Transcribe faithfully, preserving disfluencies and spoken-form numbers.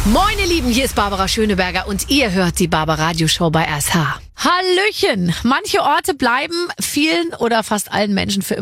Moin ihr Lieben, hier ist Barbara Schöneberger und ihr hört die Barbara Radio Show bei R S H. Hallöchen! Manche Orte bleiben vielen oder fast allen Menschen für immer